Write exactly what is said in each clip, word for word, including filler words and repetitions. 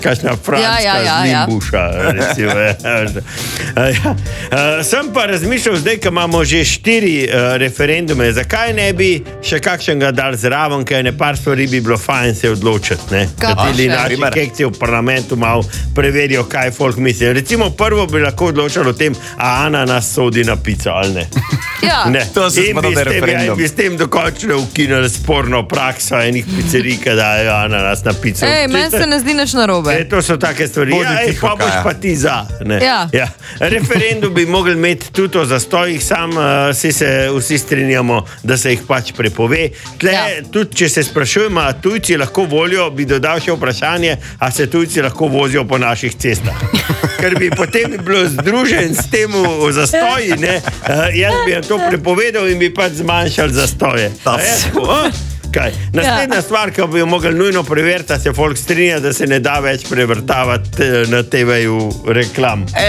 kakšna franska Ja, ja, ja, z ja. Limbuša, recimo. Ja. Ja. Uh, sem pa razmišljal zdaj, ko imamo že štiri uh, referendume, zakaj ne bi še kakšnega dal zraven, ker ne par stvari bi bilo fajn se odločiti, ne? Kaj pa Da ti še? naši kekci v parlamentu malo preverijo, kaj folk misli. Recimo prvo bi lahko odločalo o tem, a ananas sodi na pico ali ne. Ja. Ne. To se In spada bi na s tem- ja, referendum. in bi s tem dokončno ukinili sporno prakso enih pizzerij, ki dajo ananas na pico. Ej, meni se ne zdi nič narobe. E, to so take stvari. Bodi Ja, ej, tiho, pa boš Kaja. pa ti za. Ne? Ja. Ja. Referendum bi mogli imeti tudi o zastojih, sam uh, si se vsi strinjamo, da se jih pač prepove. Tle, Ja. tudi če se sprašujemo, a tujci lahko volijo, bi dodal še vprašanje, a se tujci lahko vozijo po naših cestah. Ker bi potem bilo združen s tem v zastoji, ne? Uh, jaz bi jim to prepovedal in bi pač zmanjšal zastoje. A je tako, a? Kaj? Naslednja ja. stvar, ki bi jo mogli nujno preveriti, da se folk strinja, da se ne da več prevrtavati eh, na te veju reklam. E,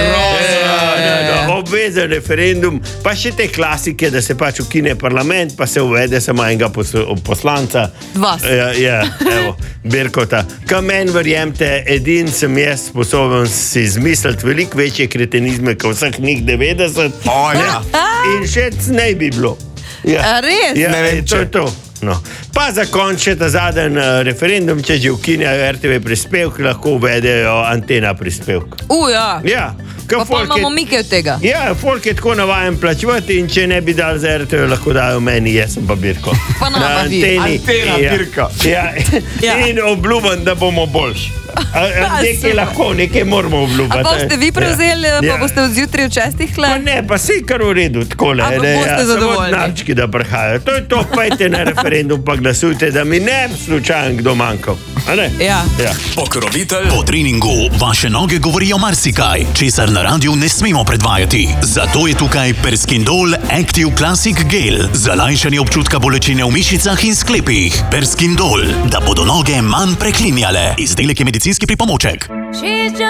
No, obvezen referendum, pa še te klasike, da se pač ukine parlament, pa se uvede samo enega pos poslanca. Dva. Ja, ja, evo, Birkota. Kaj meni verjemte, edin sem jaz sposoben si izmisliti veliko večje kretenizme, kot vseh njih devetdeset. O, ja. In še ne bi bilo. A res? Ja, Ne vem, to je to. No. Pa za konec še ta zadnji uh, referendum, če že ukinjajo R T V prispevek, lahko uvedejo antena prispevek. U, ja. Ja, Pa pa imamo mike od tega. Ja, folk je tako navajen plačevati in če ne bi dal za R T V, lahko dajo meni, jaz sem pa Birko. Pa nama Na vi. anteni. Antena, ja. Birko. Ja. Ja. In obljubim, da bomo boljši. A- a Nekaj super. lahko, nekaj moramo A obljubiti. pa boste vi prevzeli, Ja. pa Ja. boste od zjutraj v čestih Pa le? ne, pa si kar v redu, tako le. A pa boste zadovoljni? Znački, da prihajajo. To je to, pejte na referendum, pa glasujte, da mi ne bi slučajno kdo manjkal. A ne? Ja. Ja. Pokrovitelj. Po treningu vaše noge govorijo marsikaj, česar na radiju ne smemo predvajati. Zato je tukaj Perskindol Active Classic Gel za lajšanje občutka bolečine v mišicah in sklepih. Perskindol, da bodo noge manj preklinjale. Izdelek je medicinski pripomoček. She's just